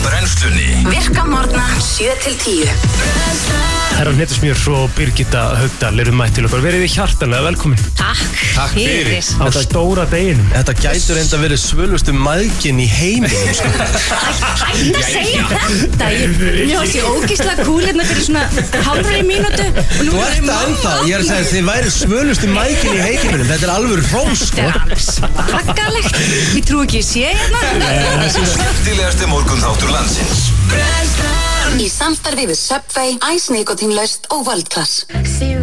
brennslunni. Virka morgna 7-10. Herra Hnetusmjör og Birgitta Haugdal eru mætt til okkar. Verið þið hjartanlega velkomin. Takk fyrir. Á þetta stóra deginum. Þetta gætur enda verið svölustu mæðgin í heiminum sko. Hætt að segja þetta. Mér varst ég ógeðslega kúl hérna fyrir svona hálfri mínútu. Þú ert það ennþá. Ég er að segja að þið væri svölustu mæðgin í heiminum. Þetta er alveg hrós sko. Þetta er alveg svakalegt. Ég trú ekki að sé hérna. Skemmtilegasti morgunþáttur landsins. Í samstarfi við Subway, Ice Nicotine laust og World Class.